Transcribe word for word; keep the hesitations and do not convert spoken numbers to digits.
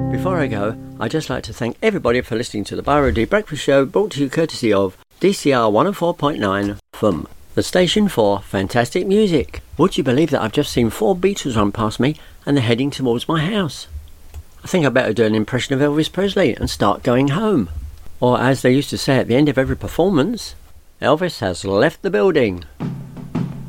Before I go, I'd just like to thank everybody for listening to the Byron D Breakfast Show, brought to you courtesy of D C R one oh four point nine F M, the station for fantastic music. Would you believe that I've just seen four Beatles run past me and they're heading towards my house? I think I better do an impression of Elvis Presley and start going home. Or as they used to say at the end of every performance, Elvis has left the building.